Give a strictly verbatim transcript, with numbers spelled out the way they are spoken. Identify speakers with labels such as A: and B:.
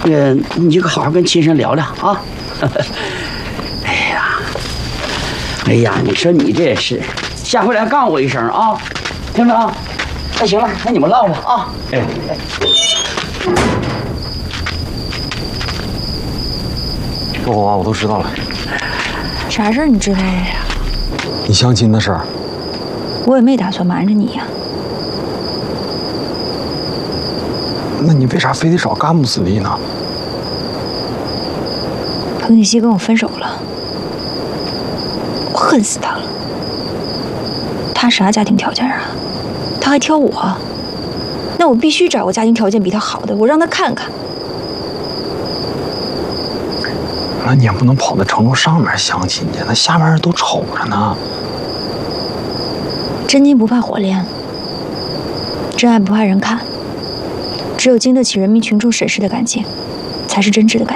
A: 那个你就好好跟亲生聊聊啊。哎呀，哎呀，你说你这也是，下回来告诉我一声啊，听着啊。那行了，那你们唠吧啊。哎哎。
B: 周红啊，我都知道了。
C: 啥事儿你知道了？
B: 你相亲的事儿。
C: 我也没打算瞒着你呀。
B: 那你为啥非得找嘎木斯利呢？
C: 彭锦熙跟我分手了，我恨死他了。他啥家庭条件啊？他还挑我，那我必须找个家庭条件比他好的，我让他看看。
B: 那你也不能跑到城楼上面相亲去，那下面人都瞅着呢。
C: 真金不怕火炼，真爱不怕人看。只有经得起人民群众审视的感情，才是真挚的感情。